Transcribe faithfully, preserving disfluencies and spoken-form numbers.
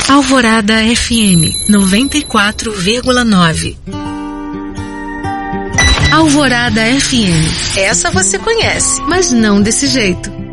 Alvorada F M noventa e quatro vírgula nove. Alvorada F M. Essa você conhece, mas não desse jeito.